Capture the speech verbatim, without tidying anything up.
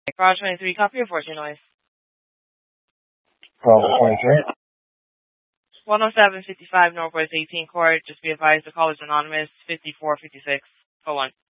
Garage twenty-three, copy of fortune noise. Bravo twenty-three. one oh seven fifty-five Northwest eighteen Court. Just be advised the call is anonymous. fifty-four fifty-six. Oh one.